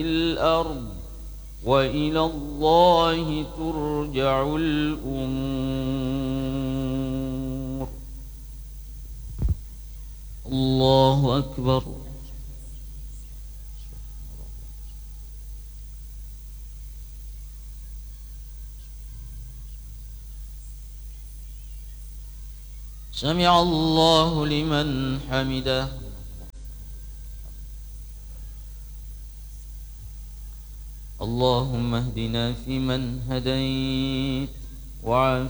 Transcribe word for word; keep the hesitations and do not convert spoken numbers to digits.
الأرض وإلى الله ترجع الأمور. الله أكبر. سمع الله لمن حمده. اللهم اهدنا فيمن هديت وعافنا